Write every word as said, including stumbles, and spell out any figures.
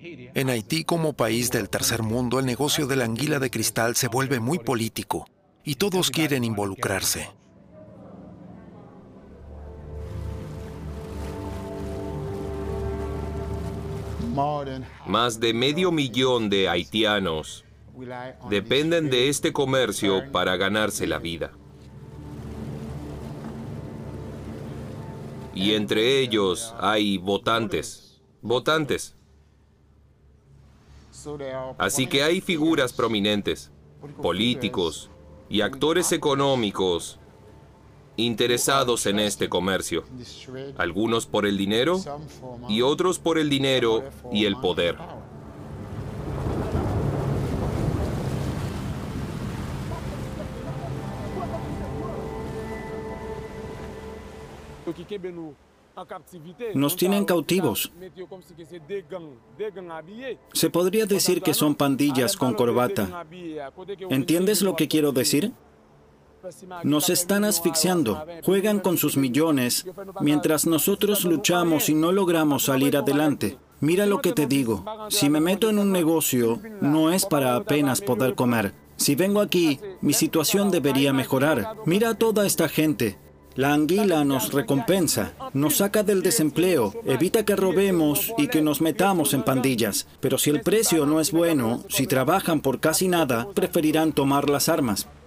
En Haití, como país del tercer mundo, el negocio de la anguila de cristal se vuelve muy político y todos quieren involucrarse. Más de medio millón de haitianos dependen de este comercio para ganarse la vida. Y entre ellos hay votantes, votantes. Así que hay figuras prominentes, políticos y actores económicos interesados en este comercio. Algunos por el dinero y otros por el dinero y el poder. Nos tienen cautivos. Se podría decir que son pandillas con corbata. ¿Entiendes lo que quiero decir? Nos están asfixiando, juegan con sus millones, mientras nosotros luchamos y no logramos salir adelante. Mira lo que te digo, si me meto en un negocio, no es para apenas poder comer. Si vengo aquí, mi situación debería mejorar. Mira a toda esta gente. La anguila nos recompensa, nos saca del desempleo, evita que robemos y que nos metamos en pandillas. Pero si el precio no es bueno, si trabajan por casi nada, preferirán tomar las armas.